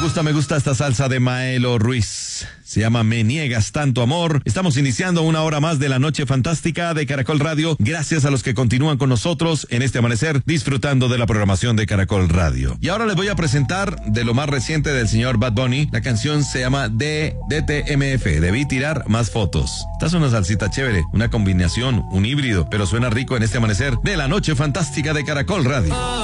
Me gusta esta salsa de Maelo Ruiz. Se llama Me Niegas Tanto Amor. Estamos iniciando una hora más de la noche fantástica de Caracol Radio. Gracias a los que continúan con nosotros en este amanecer, disfrutando de la programación de Caracol Radio. Y ahora les voy a presentar de lo más reciente del señor Bad Bunny. La canción se llama DTMF. Debí tirar más fotos. Esta es una salsita chévere, una combinación, un híbrido, pero suena rico en este amanecer de la noche fantástica de Caracol Radio.